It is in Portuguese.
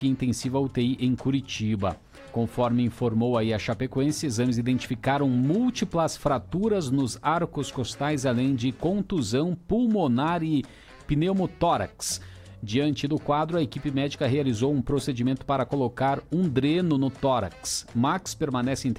intensiva UTI em Curitiba. Conforme informou aí a Chapecoense, exames identificaram múltiplas fraturas nos arcos costais, além de contusão pulmonar e pneumotórax. Diante do quadro, a equipe médica realizou um procedimento para colocar um dreno no tórax. Max permanece em